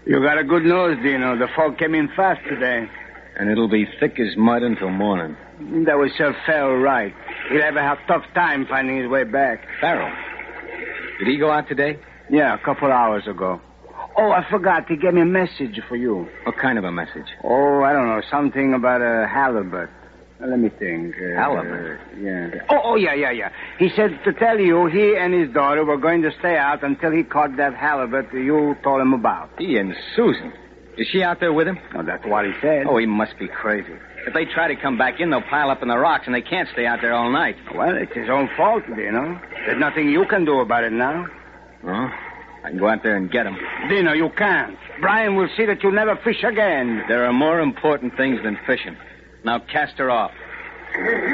You got a good nose, Dino. The fog came in fast today. And it'll be thick as mud until morning. That was Sir Farrell right. He'll have a tough time finding his way back. Farrell? Did he go out today? Yeah, a couple hours ago. Oh, I forgot. He gave me a message for you. What kind of a message? Oh, I don't know. Something about a halibut. Let me think. Halibut? Yeah. Oh, yeah. He said to tell you he and his daughter were going to stay out until he caught that halibut you told him about. He and Susan. Is she out there with him? Oh, that's what he said. Oh, he must be crazy. If they try to come back in, they'll pile up in the rocks, and they can't stay out there all night. Well, it's his own fault, Dino. There's nothing you can do about it now. Oh, I can go out there and get him. Dino, you can't. Brian will see that you never fish again. There are more important things than fishing. Now cast her off.